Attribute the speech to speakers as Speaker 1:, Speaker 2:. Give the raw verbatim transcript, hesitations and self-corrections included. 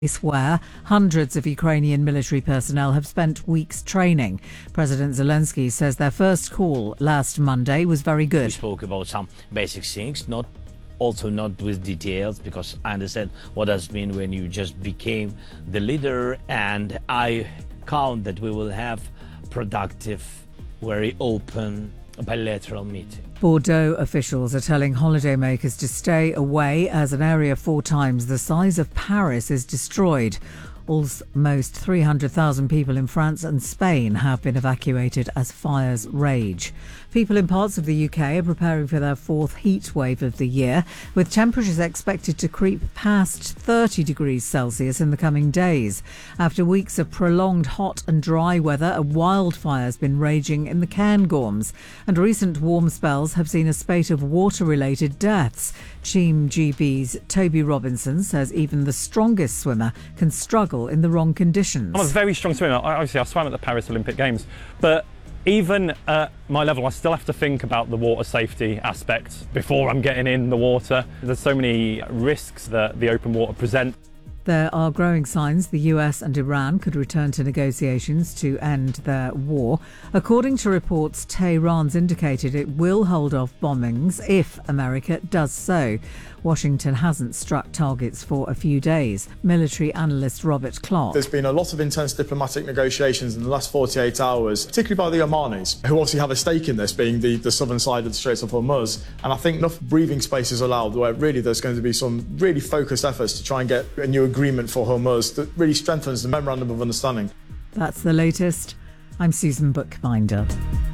Speaker 1: where hundreds of Ukrainian military personnel have spent weeks training. President Zelensky says their first call last Monday was very good.
Speaker 2: We spoke about some basic things, not also not with details, because I understand what does it mean when you just became the leader, and I count that we will have productive, very open bilateral meeting.
Speaker 1: Bordeaux officials are telling holidaymakers to stay away as an area four times the size of Paris is destroyed. Almost three hundred thousand people in France and Spain have been evacuated as fires rage. People in parts of the U K are preparing for their fourth heat wave of the year, with temperatures expected to creep past thirty degrees Celsius in the coming days. After weeks of prolonged hot and dry weather, a wildfire has been raging in the Cairngorms, and recent warm spells have seen a spate of water-related deaths. Team G B's Toby Robinson says even the strongest swimmer can struggle in the wrong conditions.
Speaker 3: I'm a very strong swimmer. I, obviously, I swam at the Paris Olympic Games, but even at my level, I still have to think about the water safety aspect before I'm getting in the water. There's so many risks that the open water presents.
Speaker 1: There are growing signs the U S and Iran could return to negotiations to end their war. According to reports, Tehran's indicated it will hold off bombings if America does so. Washington hasn't struck targets for a few days. Military analyst Robert Clark.
Speaker 4: There's been a lot of intense diplomatic negotiations in the last forty-eight hours, particularly by the Omanis, who obviously have a stake in this, being the, the southern side of the Straits of Hormuz. And I think enough breathing space is allowed where really there's going to be some really focused efforts to try and get a new agreement for Hormuz that really strengthens the memorandum of understanding.
Speaker 1: That's the latest. I'm Susan Bookbinder.